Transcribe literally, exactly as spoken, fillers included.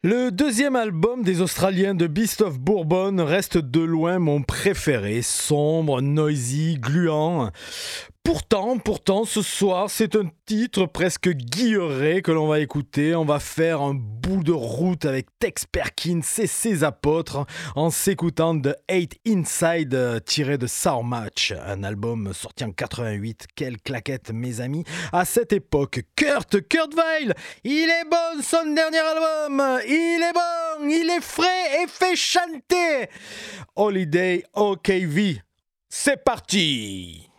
Le deuxième album des Australiens de Beast of Bourbon reste de loin mon préféré, sombre, noisy, gluant. Pourtant, pourtant, ce soir, c'est un titre presque guilleré que l'on va écouter. On va faire un bout de route avec Tex Perkins et ses apôtres en s'écoutant The Eight Inside euh, tiré de Sour Match, un album sorti en quatre-vingt-huit. Quelle claquette, mes amis. À cette époque, Kurt, Kurt Weill, il est bon son dernier album. Il est bon, il est frais et fait chanter. Holiday O K V. C'est parti.